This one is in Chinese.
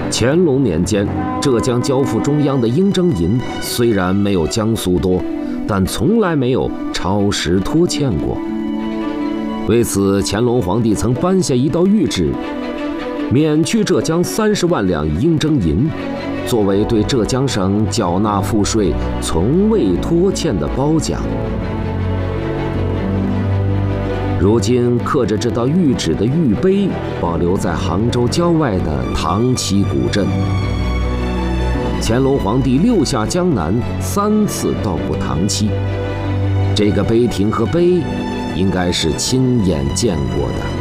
乾隆年间，浙江交付中央的应征银虽然没有江苏多，但从来没有超时拖欠过。为此，乾隆皇帝曾颁下一道谕旨，免去浙江30万两应征银，作为对浙江省缴纳赋税从未拖欠的褒奖。如今刻着这道谕旨的玉碑保留在杭州郊外的唐七古镇。乾隆皇帝6下江南3次到过唐七，这个碑亭和碑应该是亲眼见过的。